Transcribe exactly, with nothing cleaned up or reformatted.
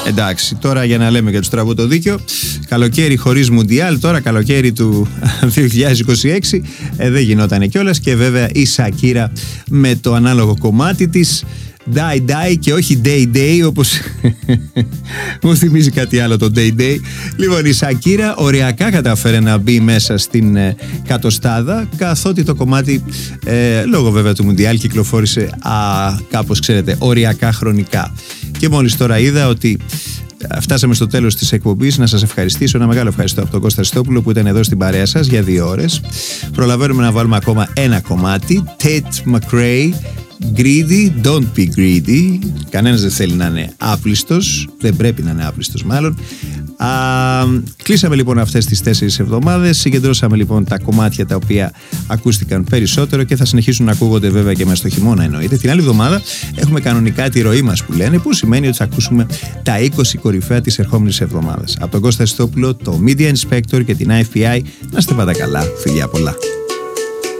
Εντάξει, τώρα για να λέμε για τους τραβού το δίκιο, καλοκαίρι χωρίς Μουντιάλ, τώρα καλοκαίρι του δύο χιλιάδες είκοσι έξι ε, δεν γινόταν κιόλας. Και βέβαια η Σακύρα με το ανάλογο κομμάτι της, Die Die και όχι Day Day, όπως μου θυμίζει κάτι άλλο το Day Day. Λοιπόν, η Σακύρα οριακά κατάφερε να μπει μέσα στην ε, κατοστάδα, καθότι το κομμάτι ε, λόγω βέβαια του Μουντιάλ κυκλοφόρησε α, κάπως ξέρετε οριακά χρονικά. Και μόλις τώρα είδα ότι φτάσαμε στο τέλος της εκπομπής. Να σας ευχαριστήσω, ένα μεγάλο ευχαριστώ από τον Κώστα Στόπουλο που ήταν εδώ στην παρέα σας για δύο ώρες. Προλαβαίνουμε να βάλουμε ακόμα ένα κομμάτι, Tate McRae, Greedy, don't be greedy. Κανένας δεν θέλει να είναι άπλιστος, δεν πρέπει να είναι άπλιστος μάλλον. Α, κλείσαμε λοιπόν αυτές τις τέσσερις εβδομάδες. Συγκεντρώσαμε λοιπόν τα κομμάτια τα οποία ακούστηκαν περισσότερο και θα συνεχίσουν να ακούγονται βέβαια και μέσα στο χειμώνα εννοείται. Την άλλη εβδομάδα έχουμε κανονικά τη ροή μας που λένε, που σημαίνει ότι θα ακούσουμε τα είκοσι κορυφαία της ερχόμενης εβδομάδας. Από τον Κώστα Στόπουλο, το Media Inspector και την άι εφ πι άι, να είστε πάντα καλά, φιλιά πολλά.